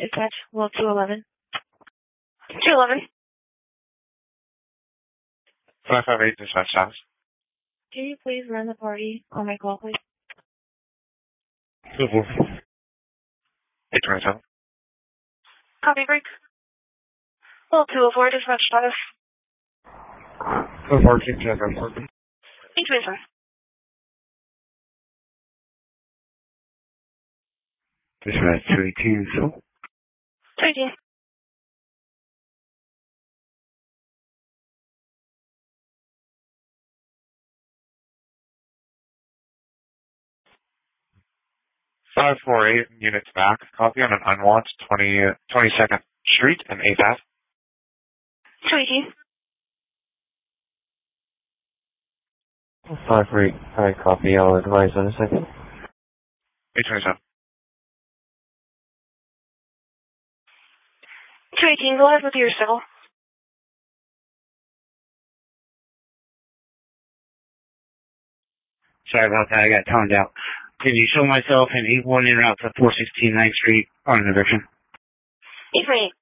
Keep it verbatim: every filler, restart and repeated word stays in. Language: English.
Dispatch, well, two eleven. two eleven. five five eight, dispatch status. Can you please run the party on my call, please? two four. eight twenty-seven. Copy, break. Well, two oh four, dispatch status. two four, keep check on four. eight twenty-seven. Dispatch two eighteen, so? two eighteen. five four eight units back. Copy on an unwatched twenty, uh, twenty-second Street and eighth Ave. two eighteen. five four eight, alright, copy. I'll advise in a second. eight twenty-seven. two eighteen, go ahead with your civil. Sorry about that, I got toned out. Can you show myself in eight one en route to four sixteen ninth Street on an eviction? eight twenty-eight.